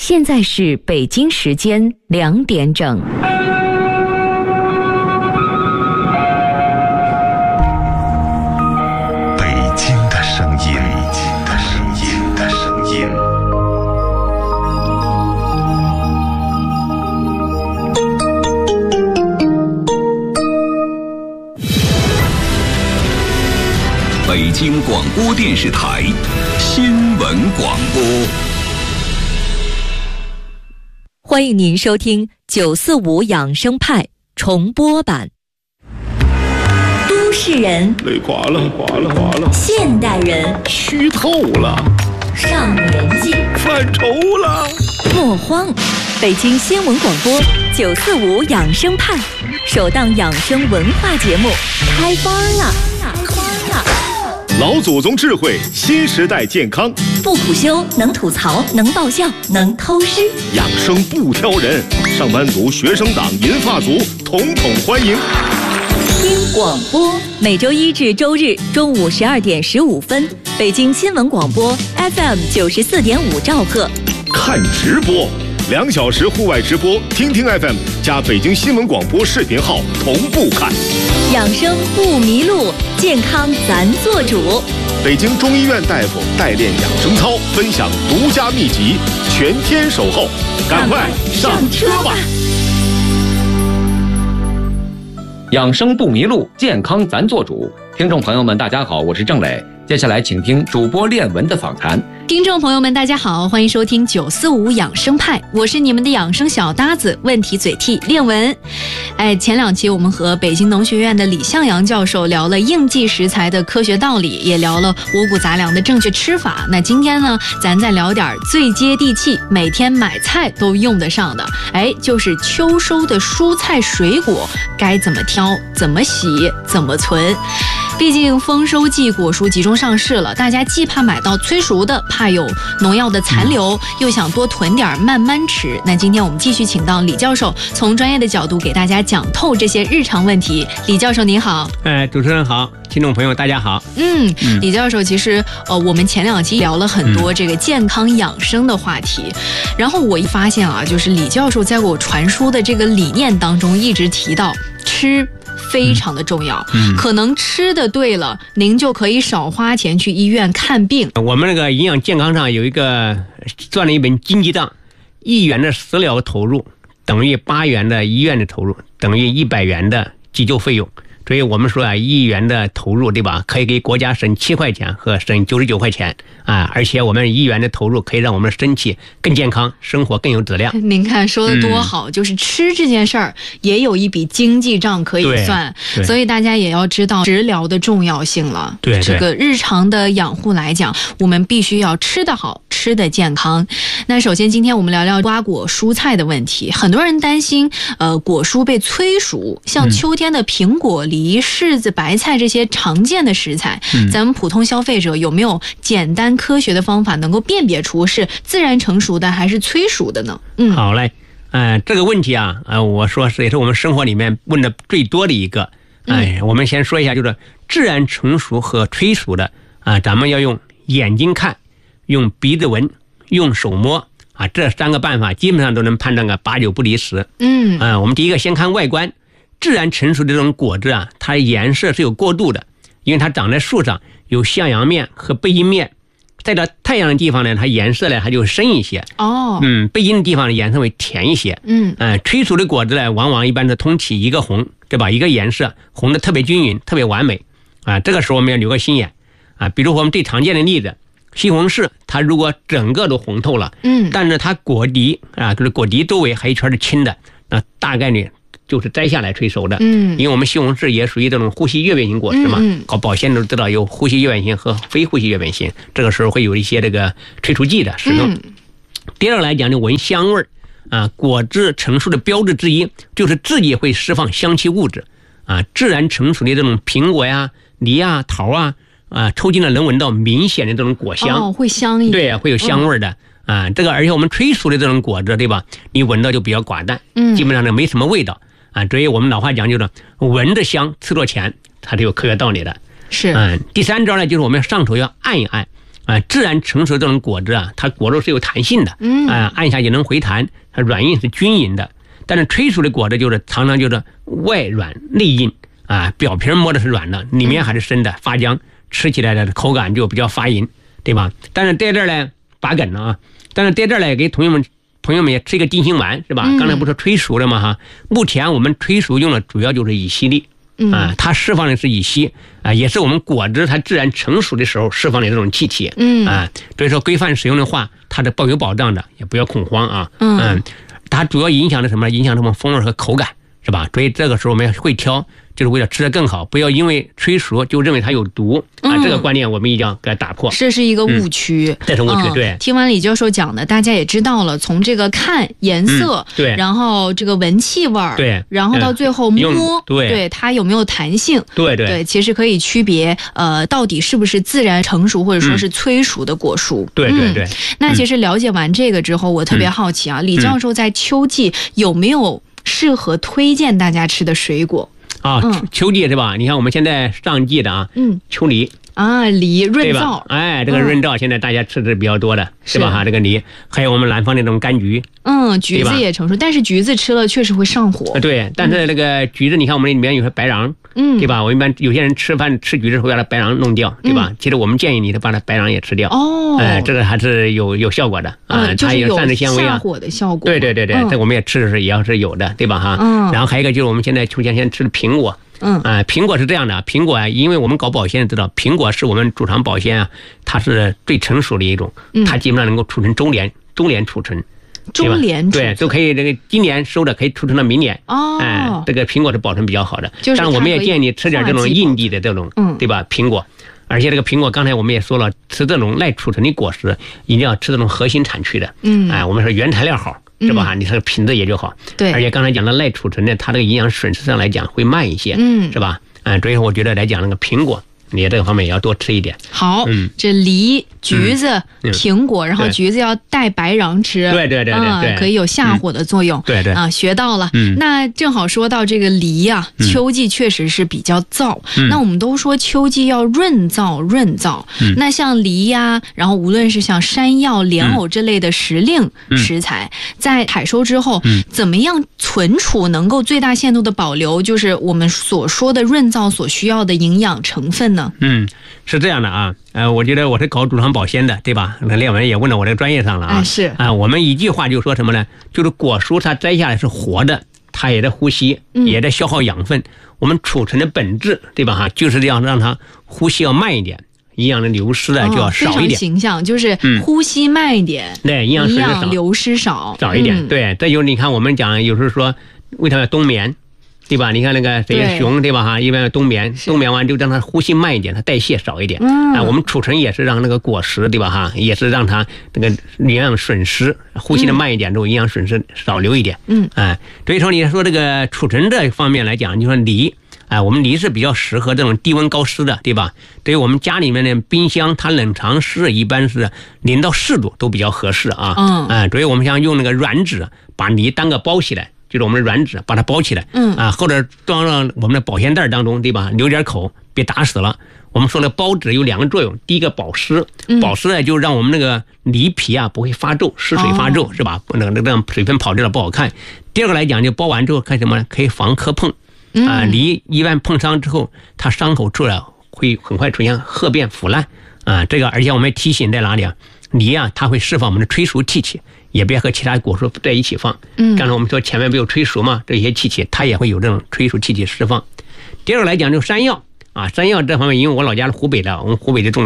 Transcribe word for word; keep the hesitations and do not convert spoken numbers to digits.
现在是北京时间两点整。 北京的声音，北京的声音的声音。北京广播电视台新闻广播。 欢迎您收听九四五养生派重播版。都市人累垮了，垮了，垮了。 现代人虚透了， 上年纪犯愁了。 莫慌，北京新闻广播九四五养生派首档养生文化节目开班了，开班了。 老祖宗智慧，新时代健康， 不苦修，能吐槽，能爆笑，能偷师， 养生不挑人，上班族、学生党、银发族统统欢迎。 听广播，每周一至周日中午十二点十五分，北京新闻广播 F M 九十四点五兆赫。 看直播，两小时户外直播，听听 F M 加北京新闻广播视频号同步看。 养生不迷路，健康咱做主。 北京中医院大夫代练养生操，分享独家秘籍，全天守候，赶快上车吧！ 养生不迷路，健康咱做主。听众朋友们，大家好，我是郑磊。接下来请听主播练文的访谈。 听众朋友们，大家好，欢迎收听九四五养生派，我是你们的养生小搭子，问题嘴替练文。哎，前两期我们和北京农学院的李向阳教授聊了应季食材的科学道理，也聊了五谷杂粮的正确吃法。那今天呢，咱再聊点最接地气，每天买菜都用得上的，哎，就是秋收的蔬菜水果该怎么挑、怎么洗、怎么存。毕竟丰收季果蔬集中上市了，大家既怕买到催熟的，怕有农药的残留，又想多囤点慢慢吃。那今天我们继续请到李教授，从专业的角度给大家讲透这些日常问题。李教授您好。 哎，主持人好，听众朋友大家好。 嗯，李教授，其实呃，我们前两期聊了很多这个健康养生的话题，嗯、然后我一发现啊，就是李教授在给我传输的这个理念当中，一直提到吃非常的重要，嗯，可能吃的对了，您就可以少花钱去医院看病。 我们那个营养健康上有一个算了一本经济账，一元的食疗投入等于八元的医院的投入等于一百元的急救费用。所以我们说啊，一元的投入，对吧？可以给国家省七块钱和省九十九块钱啊！而且我们一元的投入可以让我们的身体更健康，生活更有质量。 您看说的多好，嗯、就是吃这件事儿也有一笔经济账可以算，所以大家也要知道食疗的重要性了。 对， 这个日常的养护来讲，我们必须要吃得好，吃得健康。那首先，今天我们聊聊瓜果蔬菜的问题。很多人担心，呃，果蔬被催熟，像秋天的苹果、梨、柿子、白菜这些常见的食材，嗯、咱们普通消费者有没有简单科学的方法能够辨别出是自然成熟的还是催熟的呢？ 嗯，好嘞，呃，这个问题啊，呃，我说是也是我们生活里面问的最多的一个。哎、呃，我们先说一下，就是自然成熟和催熟的啊、呃，咱们要用眼睛看，用鼻子闻，用手摸啊，这三个办法基本上都能判断个八九不离十。嗯，啊、呃，我们第一个先看外观。自然成熟的这种果子啊，它颜色是有过渡的，因为它长在树上，有向阳面和背阴面，在这太阳的地方呢，它颜色呢它就深一些。哦，嗯，背阴的地方颜色会甜一些。嗯，呃，催熟的果子呢，往往一般是通体一个红，对吧？一个颜色红的特别均匀，特别完美。啊，这个时候我们要留个心眼啊，比如我们最常见的例子，西红柿，它如果整个都红透了，嗯，但是它果底啊，就是果底周围还一圈是青的，那大概率就是摘下来催熟的。嗯，因为我们西红柿也属于这种呼吸月变型果实嘛，嗯嗯、搞保鲜都知道有呼吸月变型和非呼吸月变型，这个时候会有一些这个催熟剂的使用。嗯、第二个来讲呢，闻香味啊，果子成熟的标志之一就是自己会释放香气物质啊，自然成熟的这种苹果呀、梨啊、桃啊啊，抽筋了能闻到明显的这种果香， 哦，会香一点， 对，会有香味的。嗯啊，这个而且我们催熟的这种果子，对吧？你闻到就比较寡淡，嗯，基本上呢没什么味道啊。所以我们老话讲就是闻着香吃着钱，它是有科学道理的。 是， 嗯，第三招呢就是我们上手要按一按， 啊，自然成熟这种果子啊，它果肉是有弹性的， 嗯啊，按下也能回弹，它软硬是均匀的。但是催熟的果子就是常常就是外软内硬啊，表皮摸的是软的，里面还是生的，发浆，吃起来的口感就比较发硬，对吧？但是在这儿呢，拔梗了啊！但是在这儿呢，给同学们朋友们也吃一个定心丸，是吧？ 嗯、 刚才不是催熟了吗？哈，目前我们催熟用的主要就是乙烯粒。啊，它释放的是乙烯啊，也是我们果汁它自然成熟的时候释放的这种气体。嗯啊，所以说规范使用的话，它是保有保障的，也不要恐慌啊。嗯，嗯它主要影响的什么？影响什么风味和口感，是吧？所以这个时候我们要会挑，就是为了吃得更好，不要因为催熟就认为它有毒啊。 嗯、 这个观念我们一定要给它打破。 这是一个误区， 嗯、这是误区。对、 嗯，听完李教授讲的，大家也知道了，从这个看颜色， 嗯、对， 然后这个闻气味儿， 对， 然后到最后摸， 对， 对它有没有弹性， 对对对，其实可以区别呃，到底是不是自然成熟或者说是催熟的果蔬。 嗯、对对对、嗯。 那其实了解完这个之后，我特别好奇啊，嗯、李教授在秋季有没有适合推荐大家吃的水果？ 啊，嗯、秋季是吧？你看我们现在上季的啊， 嗯， 秋梨啊，梨润燥， 哎，这个润燥现在大家吃的比较多的，嗯、是吧？哈，这个梨，还有我们南方那种柑橘， 嗯，橘子也成熟，但是橘子吃了确实会上火。 对，但是那个橘子，你看我们里面有些白瓤，嗯，对吧？我一般有些人吃饭吃橘子会把它白瓤弄掉，对吧？嗯、其实我们建议你的把它白瓤也吃掉。 哦， 哎，这个还是有有效果的啊， 嗯、它有膳食纤维啊， 下火的效果。 对对对对，这、嗯、我们也吃的是也要是有的，对吧？哈，嗯，然后还有一个就是我们现在秋天先吃的苹果。嗯啊，苹果是这样的，苹果啊，因为我们搞保鲜知道，苹果是我们储藏保鲜啊，它是最成熟的一种，它基本上能够储存周年，周年储存， 周年对，都可以这个今年收的可以储存到明年。 哦， 哎，这个苹果是保存比较好的， 就是但是我们也建议你吃点这种硬地的这种，嗯，对吧？苹果，而且这个苹果刚才我们也说了，吃这种耐储存的果实，一定要吃这种核心产区的，嗯，哎，我们说原材料好。是吧？你这个品质也就好， 对。 而且刚才讲的耐储存的，它这个营养损失上来讲会慢一些， 嗯， 是吧？嗯，所以我觉得来讲那个苹果，你这个方面也要多吃一点。 好，嗯，这梨、橘子、嗯、苹果，然后橘子要带白瓤吃， 对对对对对、 嗯，可以有下火的作用。 嗯、对对啊，学到了。 嗯， 那正好说到这个梨啊，秋季确实是比较燥。嗯、那我们都说秋季要润燥润燥。嗯，那像梨呀，然后无论是像山药、莲藕这类的时令食材，嗯、在采收之后，嗯、怎么样存储能够最大限度的保留，就是我们所说的润燥所需要的营养成分呢？ 嗯，是这样的啊。呃，我觉得我是搞储藏保鲜的，对吧？那练文也问到我这个专业上了啊。 哎、是啊，我们一句话就说什么呢？就是果蔬它摘下来是活的，它也在呼吸， 嗯、 也在消耗养分。我们储存的本质，对吧？哈，就是这样让它呼吸要慢一点，营养的流失呢就要少一点。 哦、非常形象，就是呼吸慢一点， 嗯、对，营养损失少， 流失少， 少一点。 嗯、 对，这就是你看我们讲，有时候说为什么要冬眠？对吧？你看那个谁熊，对吧？哈，一般要冬眠，冬眠完就让它呼吸慢一点，它代谢少一点。 嗯啊，我们储存也是让那个果实，对吧？哈，也是让它那个营养损失，呼吸的慢一点，之后营养损失少留一点。 嗯， 哎，所以说你说这个储存这方面来讲，你说梨，哎，我们梨是比较适合这种低温高湿的，对吧？对于我们家里面的冰箱，它冷藏室一般是零到四度都比较合适啊。 嗯， 哎，所以我们想用那个软纸把梨单个包起来。就是我们的软纸把它包起来， 嗯啊，或者装到我们的保鲜袋当中，对吧？留点口，别打死了。我们说的包纸有两个作用，第一个保湿，保湿呢就让我们那个梨皮啊不会发皱，湿水发皱、哦、是吧？那个那样水分跑掉了不好看。第二个来讲，就包完之后看什么呢？可以防磕碰，啊，梨一旦碰伤之后，它伤口处了会很快出现褐变腐烂，啊，这个而且我们提醒在哪里啊？梨啊，它会释放我们的催熟气体。也别和其他果蔬在一起放。 嗯， 刚才我们说前面不有催熟嘛，这些气体它也会有这种催熟气体释放。第二个来讲，就山药啊，山药这方面，因为我老家是湖北的，我们湖北的种